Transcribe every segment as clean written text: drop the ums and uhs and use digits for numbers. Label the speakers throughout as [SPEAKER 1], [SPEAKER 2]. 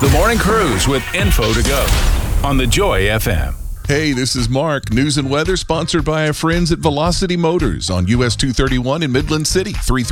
[SPEAKER 1] The Morning Cruise with info to go on the Joy FM.
[SPEAKER 2] Hey, this is Mark. News and weather sponsored by our friends at Velocity Motors on US 231 in Midland City,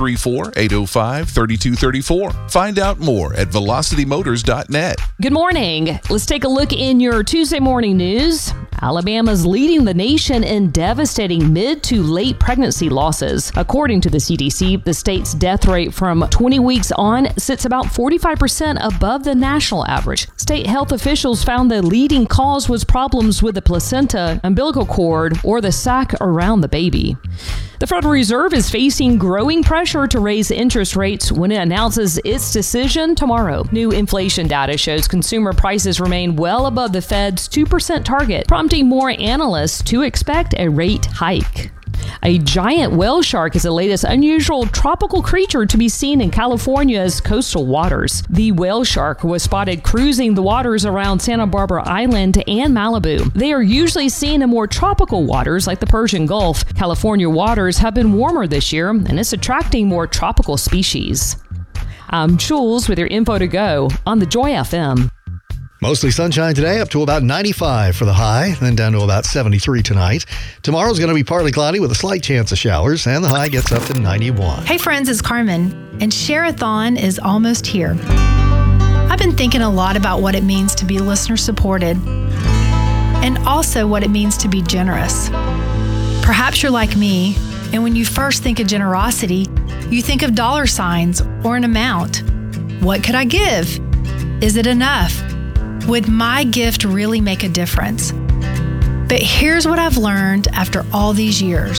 [SPEAKER 2] 334-805-3234. Find out more at velocitymotors.net.
[SPEAKER 3] Good morning. Let's take a look in your Tuesday morning news. Alabama's leading the nation in devastating mid to late pregnancy losses. According to the CDC, the state's death rate from 20 weeks on sits about 45% above the national average. State health officials found the leading cause was problems with the placenta, umbilical cord, or the sac around the baby. The Federal Reserve is facing growing pressure to raise interest rates when it announces its decision tomorrow. New inflation data shows consumer prices remain well above the Fed's 2% target, prompting more analysts to expect a rate hike. A giant whale shark is the latest unusual tropical creature to be seen in California's coastal waters. The whale shark was spotted cruising the waters around Santa Barbara Island and Malibu. They are usually seen in more tropical waters like the Persian Gulf. California waters have been warmer this year, and it's attracting more tropical species. I'm Jules with your info to go on the Joy FM.
[SPEAKER 4] Mostly sunshine today, up to about 95 for the high, then down to about 73 tonight. Tomorrow's going to be partly cloudy with a slight chance of showers, and the high gets up to 91.
[SPEAKER 5] Hey friends, it's Carmen, and Share-a-thon is almost here. I've been thinking a lot about what it means to be listener supported, and also what it means to be generous. Perhaps you're like me, and when you first think of generosity, you think of dollar signs or an amount. What could I give? Is it enough? Would my gift really make a difference? But here's what I've learned after all these years.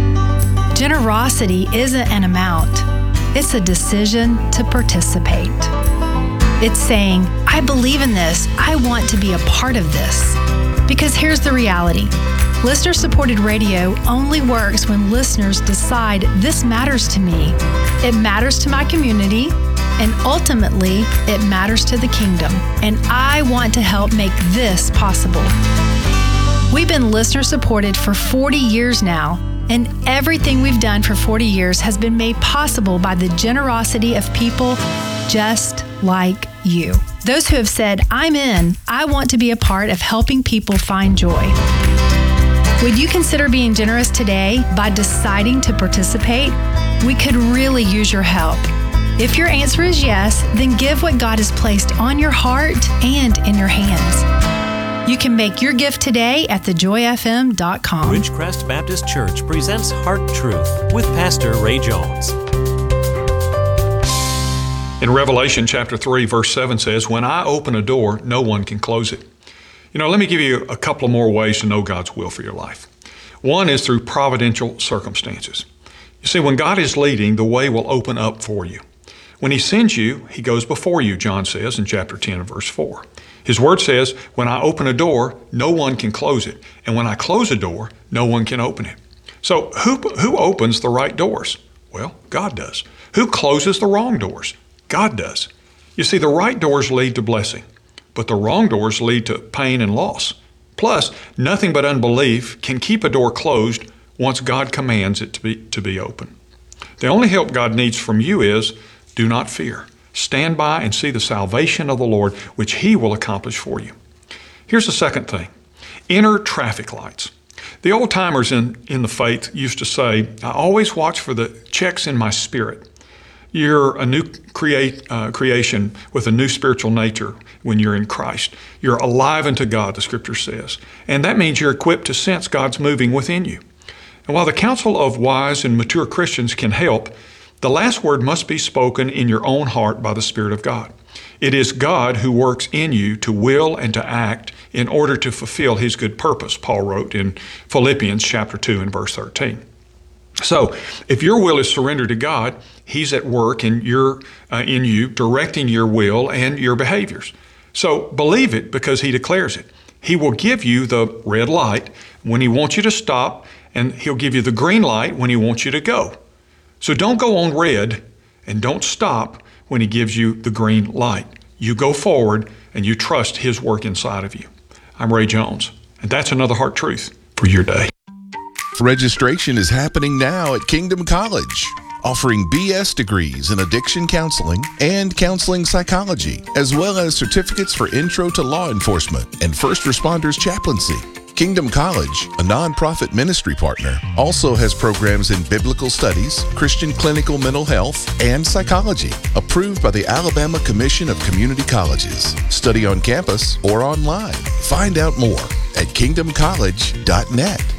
[SPEAKER 5] Generosity isn't an amount. It's a decision to participate. It's saying, I believe in this. I want to be a part of this. Because here's the reality. Listener-supported radio only works when listeners decide this matters to me. It matters to my community. And ultimately, it matters to the kingdom. And I want to help make this possible. We've been listener-supported for 40 years now, and everything we've done for 40 years has been made possible by the generosity of people just like you. Those who have said, I'm in, I want to be a part of helping people find joy. Would you consider being generous today by deciding to participate? We could really use your help. If your answer is yes, then give what God has placed on your heart and in your hands. You can make your gift today at thejoyfm.com.
[SPEAKER 6] Ridgecrest Baptist Church presents Heart Truth with Pastor Ray Jones.
[SPEAKER 7] In Revelation chapter 3, verse 7 says, when I open a door, no one can close it. Let me give you a couple of more ways to know God's will for your life. One is through providential circumstances. You see, when God is leading, the way will open up for you. When He sends you, He goes before you, John says in chapter 10 and verse 4. His word says, when I open a door, no one can close it. And when I close a door, no one can open it. So who opens the right doors? Well, God does. Who closes the wrong doors? God does. You see, the right doors lead to blessing, but the wrong doors lead to pain and loss. Plus, nothing but unbelief can keep a door closed once God commands it to be open. The only help God needs from you is, do not fear. Stand by and see the salvation of the Lord, which He will accomplish for you. Here's the second thing. Enter traffic lights. The old timers in the faith used to say, I always watch for the checks in my spirit. You're a new creation with a new spiritual nature when you're in Christ. You're alive unto God, the Scripture says. And that means you're equipped to sense God's moving within you. And while the counsel of wise and mature Christians can help, the last word must be spoken in your own heart by the Spirit of God. It is God who works in you to will and to act in order to fulfill His good purpose, Paul wrote in Philippians chapter 2 and verse 13. So, if your will is surrendered to God, He's at work in you, directing your will and your behaviors. So, believe it because He declares it. He will give you the red light when He wants you to stop, and He'll give you the green light when He wants you to go. So don't go on red and don't stop when He gives you the green light. You go forward and you trust His work inside of you. I'm Ray Jones, and that's another Heart Truth for your day.
[SPEAKER 2] Registration is happening now at Kingdom College. offering BS degrees in addiction counseling and counseling psychology, as well as certificates for Intro to Law Enforcement and First Responders Chaplaincy. Kingdom College, a nonprofit ministry partner, also has programs in biblical studies, Christian clinical mental health, and psychology, approved by the Alabama Commission of Community Colleges. Study on campus or online. Find out more at kingdomcollege.net.